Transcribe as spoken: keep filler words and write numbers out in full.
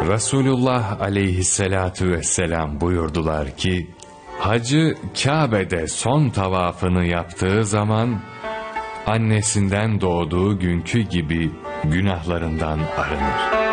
Resulullah aleyhissalatu vesselam buyurdular ki, hacı Kabe'de son tavafını yaptığı zaman, annesinden doğduğu günkü gibi günahlarından arınır.